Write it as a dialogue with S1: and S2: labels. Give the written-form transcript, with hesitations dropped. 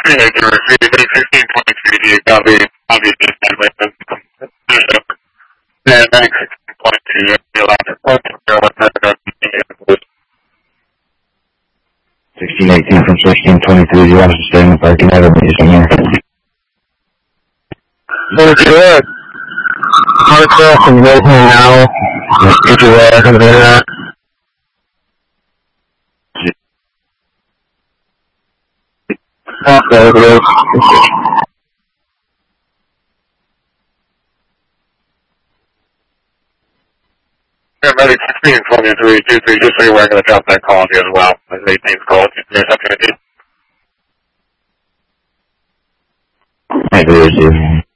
S1: Yeah, to receive 16.3, do you copy this with the yeah, 16.2, the electric point, what that
S2: 1618 from 1623, you want us to stay in the parking lot or be just in here?
S1: Let's do it. Hardcore from right here now. Get your way out of there. There it is. Yeah, maybe 1623, 23, just so you're aware, going to drop that call to you as well. That's 18th call. There's something to do.
S2: I agree with you.